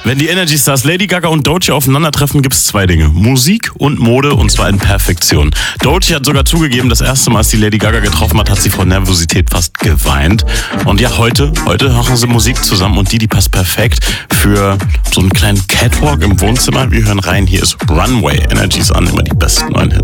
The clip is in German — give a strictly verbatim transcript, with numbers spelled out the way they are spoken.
Wenn die Energy Stars Lady Gaga und Doechii aufeinandertreffen, gibt es zwei Dinge. Musik und Mode, und zwar in Perfektion. Doechii hat sogar zugegeben, das erste Mal, als die Lady Gaga getroffen hat, hat sie vor Nervosität fast geweint. Und ja, heute, heute machen sie Musik zusammen und die, die passt perfekt für so einen kleinen Catwalk im Wohnzimmer. Wir hören rein, hier ist Runway. Energy ist an, immer die besten neuen Hits.